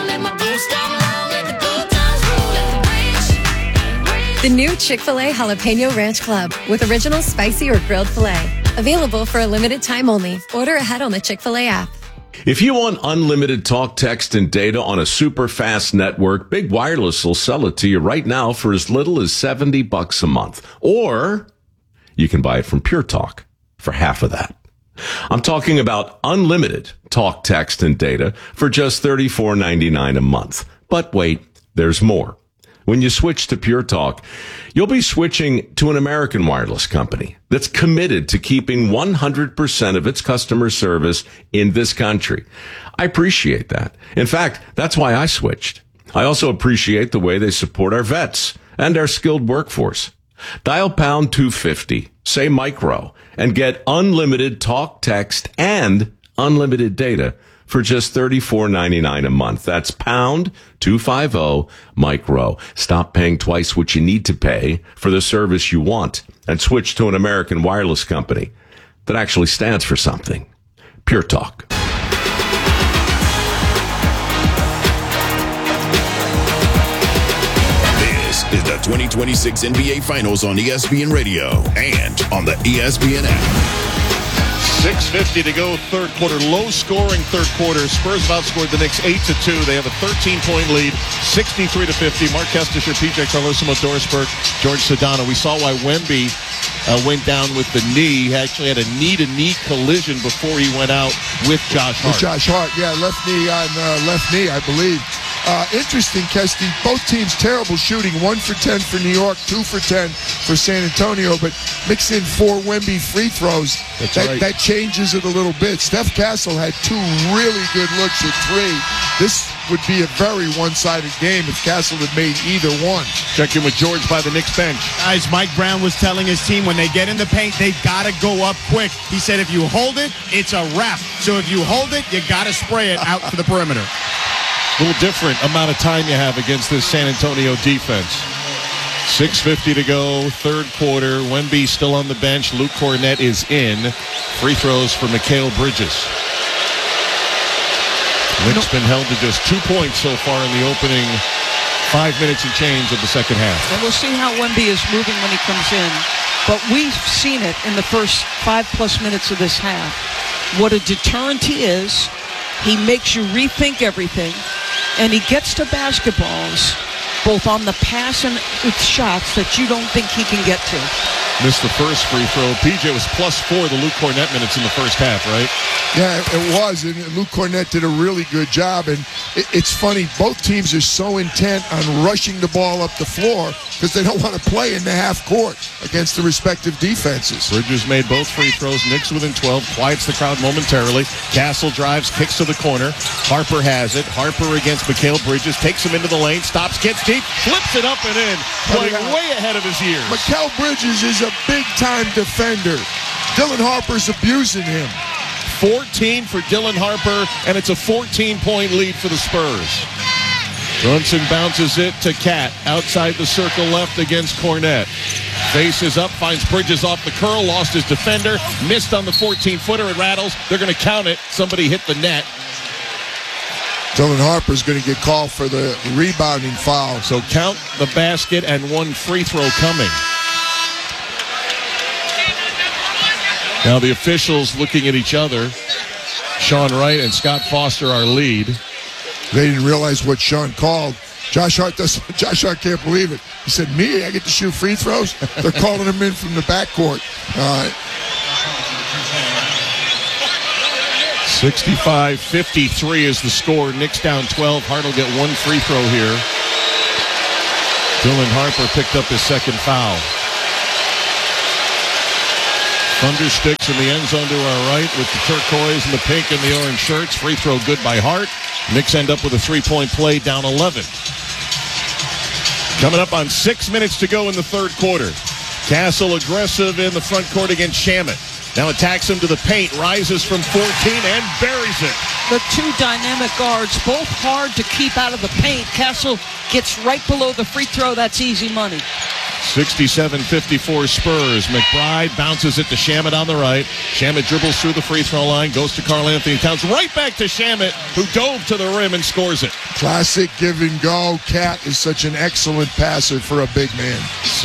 The new Chick-fil-A Jalapeno Ranch Club with original spicy or grilled filet. Available for a limited time only. Order ahead on the Chick-fil-A app. If you want unlimited talk, text, and data on a super fast network, Big Wireless will sell it to you right now for as little as $70 a month. Or you can buy it from Pure Talk for half of that. I'm talking about unlimited talk, text, and data for just $34.99 a month. But wait, there's more. When you switch to Pure Talk, you'll be switching to an American wireless company that's committed to keeping 100% of its customer service in this country. I appreciate that. In fact, that's why I switched. I also appreciate the way they support our vets and our skilled workforce. Dial pound 250, say micro, and get unlimited talk, text, and unlimited data for just $34.99 a month. That's pound 250 micro. Stop paying twice what you need to pay for the service you want and switch to an American wireless company that actually stands for something. Pure Talk. This is the 2026 NBA Finals on ESPN Radio and on the ESPN app. 6:50 to go, third quarter. Low-scoring third quarter. Spurs have outscored the Knicks 8-2. They have a 13-point lead, 63-50. Mark Kestisher, PJ Carlosimo, Doris Burke, George Sedano. We saw why Wemby went down with the knee. He actually had a knee-to-knee collision before he went out with Josh Hart. With Josh Hart, yeah, left knee on left knee, I believe. Interesting, Kesty. Both teams terrible shooting. 1 for 10 for New York, 2 for 10 for San Antonio. But mix in 4 Wemby free throws. That changes it a little bit. Steph Castle had 2 really good looks at 3. This would be a very one-sided game if Castle had made either one. Check in with George by the Knicks bench. Guys, Mike Brown was telling his team when they get in the paint, they got to go up quick. He said if you hold it, it's a wrap. So if you hold it, you got to spray it out to the perimeter. A little different amount of time you have against this San Antonio defense. 6:50 to go, third quarter. Wemby still on the bench. Luke Cornett is in. Free throws for Mikal Bridges. Knicks been held to just 2 points so far in the opening 5 minutes and change of the second half. And we'll see how Wemby is moving when he comes in. But we've seen it in the first 5+ minutes of this half. What a deterrent he is. He makes you rethink everything. And he gets to basketballs, both on the pass and with shots that you don't think he can get to. Missed the first free throw. PJ was +4 the Luke Cornett minutes in the first half, right? Yeah, it was. And Luke Cornett did a really good job. And it's funny, both teams are so intent on rushing the ball up the floor because they don't want to play in the half court against the respective defenses. Bridges made both free throws. Knicks within 12. Quiets the crowd momentarily. Castle drives, kicks to the corner. Harper has it. Harper against Mikal Bridges. Takes him into the lane. Stops, gets deep. Flips it up and in. Playing way ahead of his years. Mikal Bridges is a big-time defender. Dylan Harper's abusing him. 14 for Dylan Harper, and it's a 14-point lead for the Spurs. Brunson bounces it to Cat outside the circle left against Cornett. Faces up, finds Bridges off the curl, lost his defender, missed on the 14-footer, it rattles. They're going to count it. Somebody hit the net. Dylan Harper's going to get called for the rebounding foul. So count the basket and one free throw coming. Now the officials looking at each other. Sean Wright and Scott Foster are lead. They didn't realize what Sean called. Josh Hart can't believe it. He said, me, I get to shoot free throws? They're calling him in from the backcourt. 65-53 is the score. Knicks down 12. Hart will get one free throw here. Dylan Harper picked up his second foul. Thunder sticks in the end zone to our right with the turquoise and the pink and the orange shirts. Free throw good by Hart. Knicks end up with a three-point play, down 11. Coming up on 6 minutes to go in the third quarter. Castle aggressive in the front court against Shamet. Now attacks him to the paint, rises from 14 and buries it. The two dynamic guards, both hard to keep out of the paint. Castle gets right below the free throw. That's easy money. 67-54 Spurs. McBride bounces it to Shamet on the right. Shamet dribbles through the free throw line, goes to Karl Anthony Towns, right back to Shamet, who dove to the rim and scores it. Classic give and go. Cat is such an excellent passer for a big man.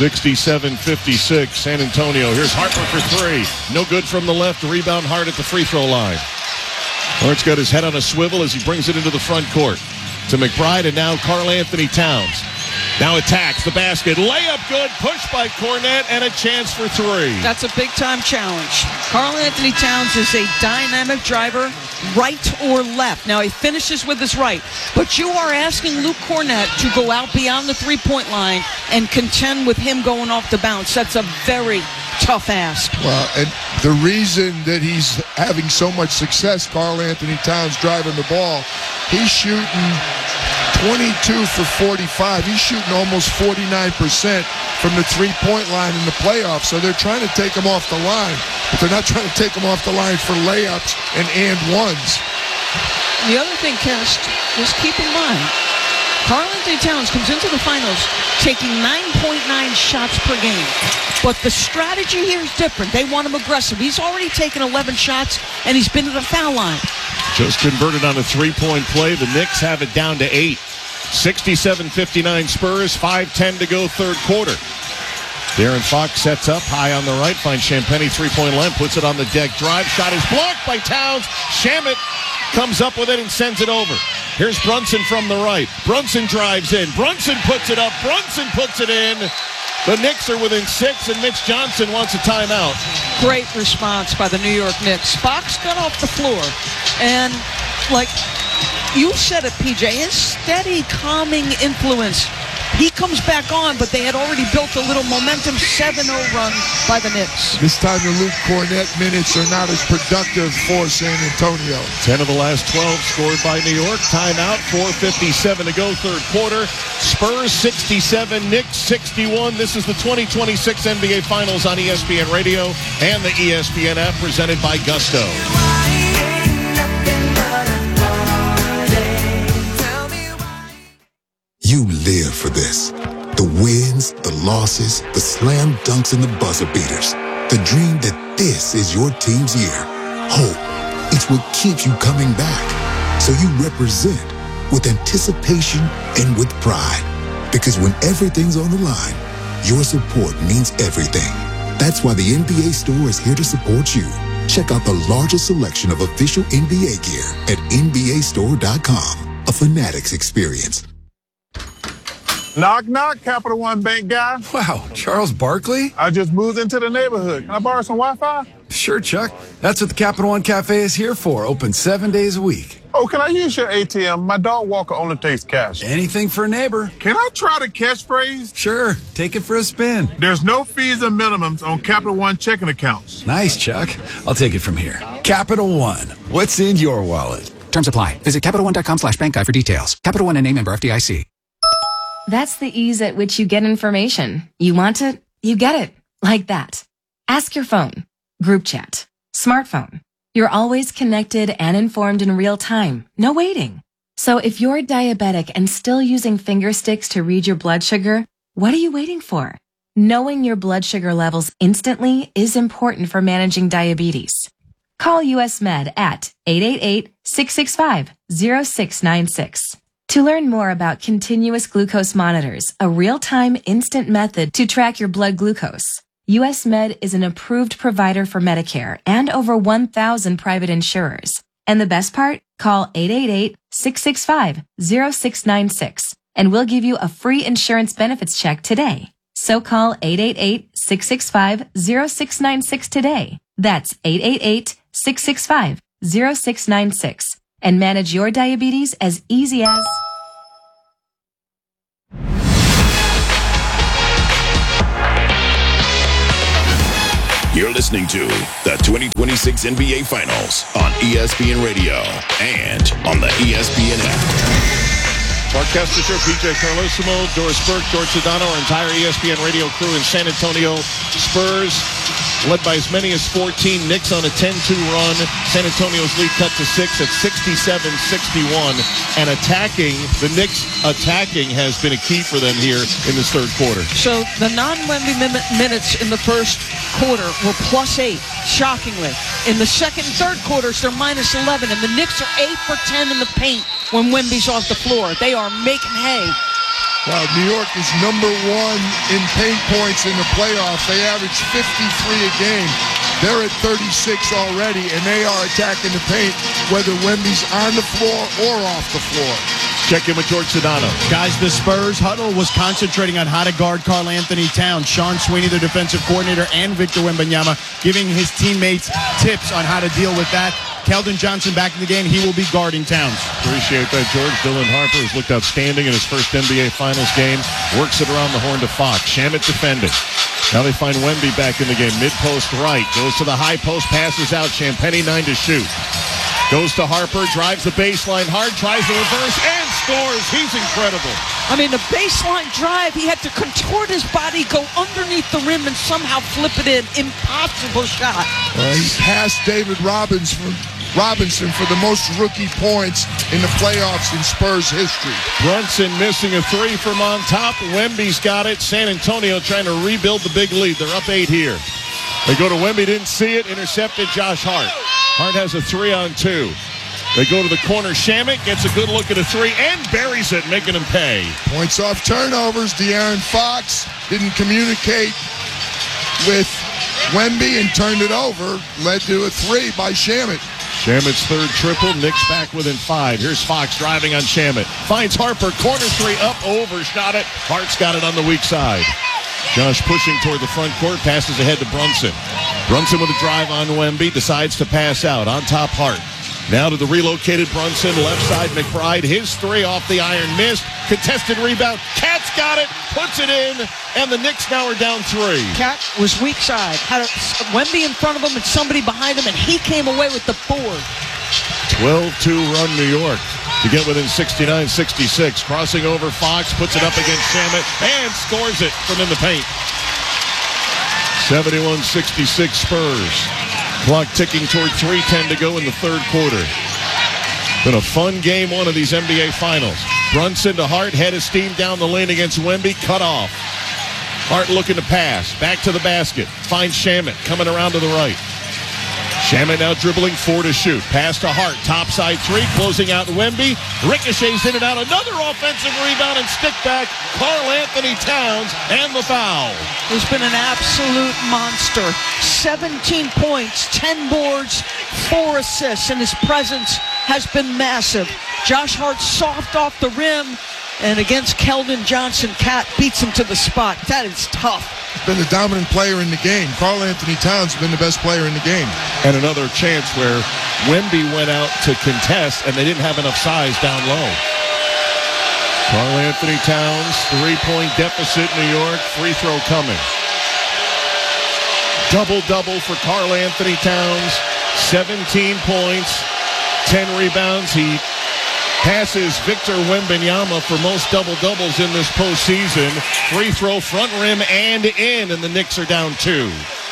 67-56 San Antonio. Here's Harper for three. No good from the left. Rebound Hart at the free throw line. Hart's got his head on a swivel as he brings it into the front court. To McBride and now Karl Anthony Towns. Now attacks the basket. Layup good. Pushed by Cornette and a chance for three. That's a big-time challenge. Karl Anthony Towns is a dynamic driver, right or left. Now, he finishes with his right. But you are asking Luke Cornette to go out beyond the three-point line and contend with him going off the bounce. That's a very tough ask. Well, and the reason that he's having so much success, Karl Anthony Towns driving the ball, he's shooting 22 for 45. He's shooting almost 49% from the three-point line in the playoffs. So they're trying to take him off the line, but they're not trying to take him off the line for layups and ones. The other thing, Kest, just keep in mind, Karl Anthony Towns comes into the finals taking 9.9 shots per game. But the strategy here is different. They want him aggressive. He's already taken 11 shots, and he's been to the foul line. Just converted on a three-point play. The Knicks have it down to 8. 67-59 Spurs, 5:10 to go third quarter. Darren Fox sets up high on the right, finds Champagnie three-point line, puts it on the deck. Drive shot is blocked by Towns. Shamet comes up with it and sends it over. Here's Brunson from the right. Brunson drives in. Brunson puts it up. Brunson puts it in. The Knicks are within 6, and Mitch Johnson wants a timeout. Great response by the New York Knicks. Fox got off the floor, and like you said it, PJ, his steady, calming influence. He comes back on, but they had already built a little momentum 7-0 run by the Knicks. This time the Luke Cornette minutes are not as productive for San Antonio. 10 of the last 12 scored by New York. Timeout, 4:57 to go third quarter. Spurs 67, Knicks 61. This is the 2026 NBA Finals on ESPN Radio and the ESPN app, presented by Gusto. You live for this. The wins, the losses, the slam dunks, and the buzzer beaters. The dream that this is your team's year. Hope, it's what keeps you coming back. So you represent with anticipation and with pride. Because when everything's on the line, your support means everything. That's why the NBA Store is here to support you. Check out the largest selection of official NBA gear at NBAstore.com. A Fanatics experience. Knock, knock, Capital One Bank guy. Wow, Charles Barkley? I just moved into the neighborhood. Can I borrow some Wi-Fi? Sure, Chuck. That's what the Capital One Cafe is here for. Open 7 days a week. Oh, can I use your ATM? My dog walker only takes cash. Anything for a neighbor. Can I try the catchphrase? Sure, take it for a spin. There's no fees and minimums on Capital One checking accounts. Nice, Chuck. I'll take it from here. Capital One. What's in your wallet? Terms apply. Visit CapitalOne.com/bank guide for details. Capital One and a member FDIC. That's the ease at which you get information. You want it, you get it. Like that. Ask your phone. Group chat. Smartphone. You're always connected and informed in real time. No waiting. So if you're diabetic and still using finger sticks to read your blood sugar, what are you waiting for? Knowing your blood sugar levels instantly is important for managing diabetes. Call US Med at 888-665-0696. To learn more about continuous glucose monitors, a real-time instant method to track your blood glucose, US Med is an approved provider for Medicare and over 1,000 private insurers. And the best part? Call 888-665-0696 and we'll give you a free insurance benefits check today. So call 888-665-0696 today. That's 888-665-0696 and manage your diabetes as easy as... You're listening to the 2026 NBA Finals on ESPN Radio and on the ESPN app. Mark Kester Show, PJ Carlosimo, Doris Burke, George Sedano, our entire ESPN radio crew in San Antonio. Spurs led by as many as 14. Knicks on a 10-2 run. San Antonio's lead cut to 6 at 67-61. And the Knicks attacking has been a key for them here in this third quarter. So the non-Wemby minutes in the first quarter were +8, shockingly. In the second and third quarters, they're -11, and the Knicks are 8 for 10 in the paint when Wemby's off the floor. They are making hay. Wow, New York is number 1 in paint points in the playoffs. They average 53 a game. They're at 36 already, and they are attacking the paint, whether Wemby's on the floor or off the floor. Check in with George Sedano. Guys, the Spurs huddle was concentrating on how to guard Karl Anthony Towns. Sean Sweeney, their defensive coordinator, and Victor Wembanyama giving his teammates tips on how to deal with that. Keldon Johnson back in the game. He will be guarding Towns. Appreciate that, George. Dylan Harper has looked outstanding in his first NBA Finals game. Works it around the horn to Fox. Shamet defending. Now they find Wemby back in the game. Mid-post right. Goes to the high post. Passes out. Champagnie 9 to shoot. Goes to Harper. Drives the baseline hard. Tries the reverse and scores. He's incredible. I mean, the baseline drive, he had to contort his body, go underneath the rim, and somehow flip it in. Impossible shot. He passed David Robinson for the most rookie points in the playoffs in Spurs history. Brunson missing a 3 from on top. Wemby's got it. San Antonio trying to rebuild the big lead. They're up 8 here. They go to Wemby, didn't see it, intercepted Josh Hart. Hart has a 3-on-2. They go to the corner. Shamet gets a good look at a 3 and buries it, making him pay. Points off turnovers. De'Aaron Fox didn't communicate with Wemby and turned it over. Led to a 3 by Shamet. Shamet's third triple. Knicks back within 5. Here's Fox driving on Shamet. Finds Harper. Corner 3 up, overshot it. Hart's got it on the weak side. Josh pushing toward the front court. Passes ahead to Brunson. Brunson with a drive on Wemby. Decides to pass out. On top, Hart. Now to the relocated Brunson. Left side, McBride. His 3 off the iron. Missed. Contested rebound. Cat's got it. Puts it in. And the Knicks now are down 3. Cat was weak side. Had Wemby in front of him and somebody behind him, and he came away with the board. 12-2 run New York to get within 69-66. Crossing over Fox. Puts it up against Shamet. And scores it from in the paint. 71-66 Spurs. Clock ticking toward 3:10 to go in the third quarter. Been a fun game 1 of these NBA Finals. Brunson to Hart. Head of steam down the lane against Wemby. Cut off. Hart looking to pass. Back to the basket. Finds Shamet coming around to the right. Shamet now dribbling 4 to shoot. Pass to Hart. Topside 3. Closing out Wemby. Ricochets in and out. Another offensive rebound and stick back. Karl Anthony Towns and the foul. He's been an absolute monster. 17 points, 10 boards, 4 assists, and his presence has been massive. Josh Hart soft off the rim, and against Keldon Johnson, Cat beats him to the spot. That is tough. He's been the dominant player in the game. Karl Anthony Towns has been the best player in the game. And another chance where Wemby went out to contest, and they didn't have enough size down low. Karl Anthony Towns, 3-point deficit, New York. Free throw coming. Double-double for Karl Anthony Towns. 17 points, 10 rebounds. He passes Victor Wembanyama for most double-doubles in this postseason. Free throw, front rim, and in, and the Knicks are down 2.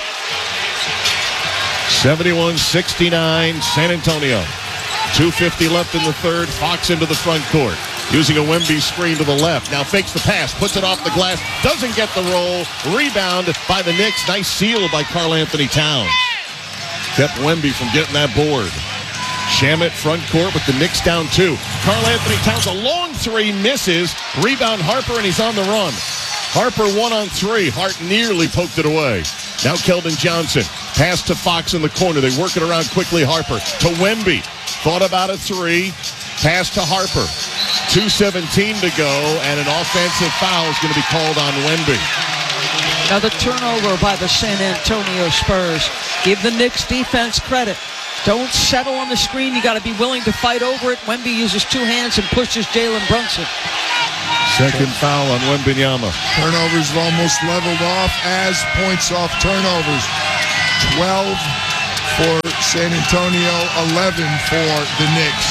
71-69, San Antonio. 2:50 left in the third. Fox into the front court. Using a Wemby screen to the left. Now fakes the pass. Puts it off the glass. Doesn't get the roll. Rebound by the Knicks. Nice seal by Karl Anthony Towns. kept Wemby from getting that board. Shamet front court with the Knicks down 2. Karl Anthony Towns, a long three, misses. Rebound Harper, and he's on the run. Harper 1-on-3. Hart nearly poked it away. Now Keldon Johnson. Pass to Fox in the corner. They work it around quickly. Harper to Wemby. Thought about a 3. Pass to Harper. 2:17 to go, and an offensive foul is going to be called on Wemby. Now the turnover by the San Antonio Spurs. Give the Knicks defense credit. Don't settle on the screen. You got to be willing to fight over it. Wemby uses 2 hands and pushes Jalen Brunson. Second foul on Wembanyama. Turnovers almost leveled off as points off turnovers. 12 for San Antonio, 11 for the Knicks.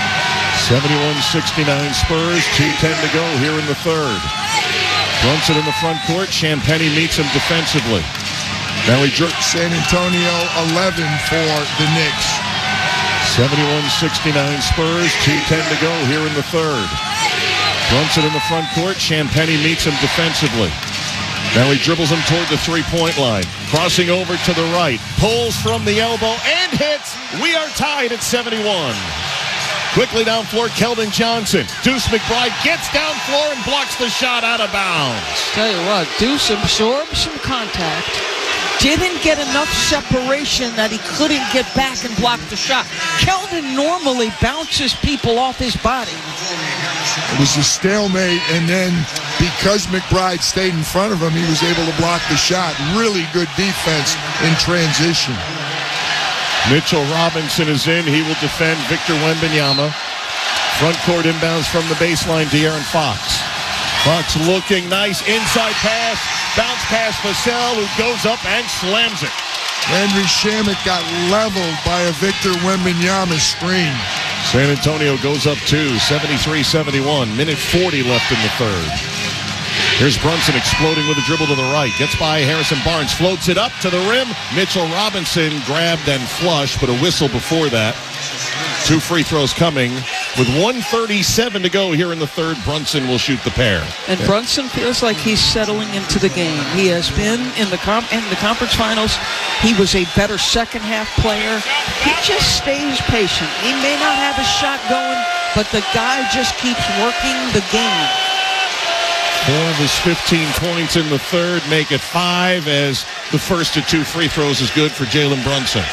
71-69 Spurs, 2:10 to go here in the third. Brunson in the front court. Champagnie meets him defensively. Now he jerks. San Antonio, 11 for the Knicks. 71-69 Spurs, 2:10 to go here in the third. Brunson in the front court. Champagnie meets him defensively. Now he dribbles him toward the three-point line. Crossing over to the right. Pulls from the elbow and hits. We are tied at 71. Quickly down floor, Keldon Johnson. Deuce McBride gets down floor and blocks the shot out of bounds. Tell you what, Deuce absorbed some contact. Didn't get enough separation that he couldn't get back and block the shot. Keldon normally bounces people off his body. It was a stalemate, and then because McBride stayed in front of him, he was able to block the shot. Really good defense in transition. Mitchell Robinson is in. He will defend Victor Wembanyama. Front court inbounds from the baseline, De'Aaron Fox. Fox looking nice. Inside pass. Bounce pass Vassell, who goes up and slams it. Landry Shamet got leveled by a Victor Wembanyama screen. San Antonio goes up 2, 73-71. Minute 40 left in the third. Here's Brunson exploding with a dribble to the right. Gets by Harrison Barnes. Floats it up to the rim. Mitchell Robinson grabbed and flushed, but a whistle before that. 2 free throws coming. With 1:37 to go here in the third, Brunson will shoot the pair. And Brunson feels like he's settling into the game. He has been in the conference finals. He was a better second-half player. He just stays patient. He may not have a shot going, but the guy just keeps working the game. 4 of his 15 points in the third make it 5, as the first of 2 free throws is good for Jalen Brunson.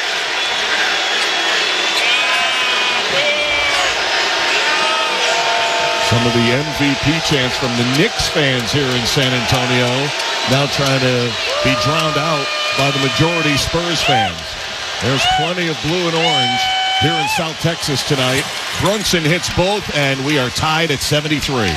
Some of the MVP chants from the Knicks fans here in San Antonio now trying to be drowned out by the majority Spurs fans. There's plenty of blue and orange here in South Texas tonight. Brunson hits both, and we are tied at 73.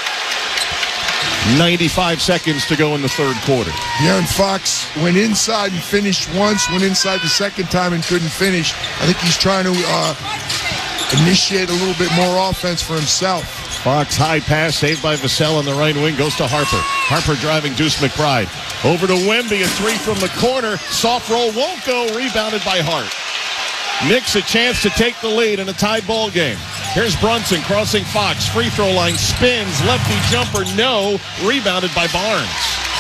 95 seconds to go in the third quarter. De'Aaron Fox went inside and finished once, went inside the second time and couldn't finish. I think he's trying to initiate a little bit more offense for himself. Fox high pass saved by Vassell on the right wing, goes to Harper. Harper driving Deuce McBride. Over to Wemby, a 3 from the corner. Soft roll won't go, rebounded by Hart. Knicks a chance to take the lead in a tied ball game. Here's Brunson crossing Fox. Free throw line, spins, lefty jumper, no. Rebounded by Barnes.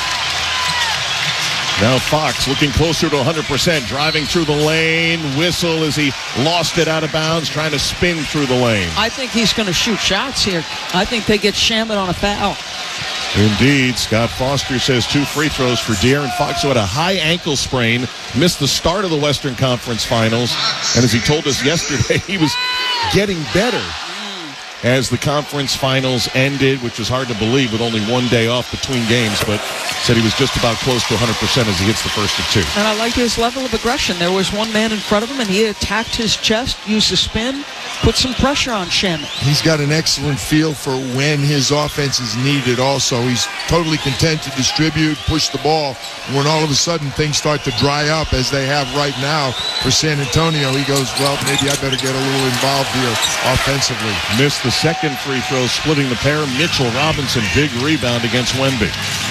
Now Fox looking closer to 100%, driving through the lane. Whistle as he lost it out of bounds, trying to spin through the lane. I think he's going to shoot shots here. I think they get Shamet on a foul. Indeed, Scott Foster says 2 free throws for De'Aaron Fox, who had a high ankle sprain, missed the start of the Western Conference Finals, and as he told us yesterday, he was getting better as the conference finals ended, which was hard to believe with only 1 day off between games, but said he was just about close to 100% as he hits the first of 2. And I liked his level of aggression. There was one man in front of him, and he attacked his chest, used the spin, put some pressure on Shamet. He's got an excellent feel for when his offense is needed also. He's totally content to distribute, push the ball. When all of a sudden things start to dry up, as they have right now for San Antonio, he goes, well, maybe I better get a little involved here offensively. Missed the second free throw, splitting the pair. Mitchell Robinson, big rebound against Wemby.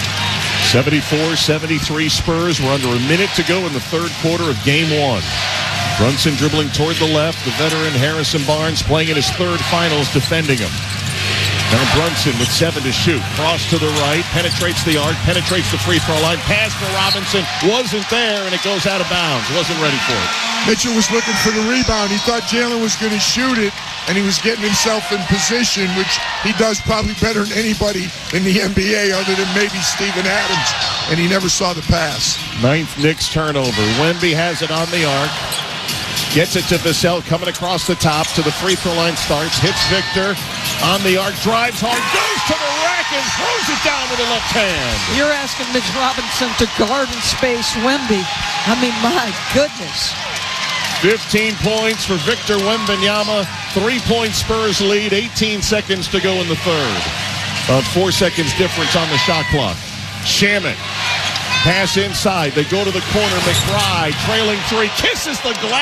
74-73 Spurs. We're under a minute to go in the third quarter of game 1. Brunson dribbling toward the left. The veteran Harrison Barnes playing in his third finals, defending him. Now Brunson with 7 to shoot. Cross to the right, penetrates the arc, penetrates the free throw line. Pass for Robinson, wasn't there, and it goes out of bounds. Wasn't ready for it. Mitchell was looking for the rebound. He thought Jalen was going to shoot it, and he was getting himself in position, which he does probably better than anybody in the NBA other than maybe Steven Adams, and he never saw the pass. 9th Knicks turnover. Wemby has it on the arc. Gets it to Vassell, coming across the top to the free throw line, starts, hits Victor on the arc, drives hard, goes to the rack and throws it down with the left hand. You're asking Mitch Robinson to guard and space Wemby. I mean, my goodness. 15 points for Victor Wembanyama. 3-point Spurs lead, 18 seconds to go in the third. 4 seconds difference on the shot clock. Shamet. Pass inside. They go to the corner. McBride trailing 3. Kisses the glass.